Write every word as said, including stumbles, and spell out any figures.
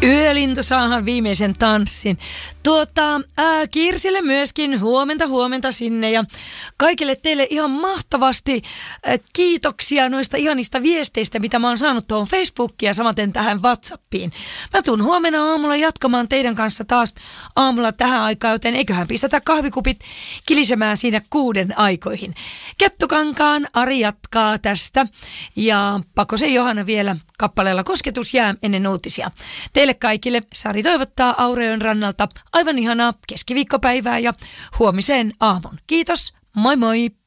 Yölintu saahan viimeisen tanssin. Tuota, ää, Kirsille myöskin huomenta huomenta sinne ja kaikille teille ihan mahtavasti ää, kiitoksia noista ihanista viesteistä, mitä mä oon saanut tuohon Facebookiin ja samaten tähän WhatsAppiin. Mä tuun huomenna aamulla jatkamaan teidän kanssa taas aamulla tähän aikaan, joten eiköhän pistetä kahvikupit kilisemään siinä kuuden aikoihin. Kettukankaan Ari jatkaa tästä ja Pakosen Johanna vielä kappaleella Kosketus jää ennen uutisia. Teille kaikille Sari toivottaa Aureon rannalta aivan ihanaa keskiviikkopäivää ja huomiseen aamun. Kiitos, moi moi!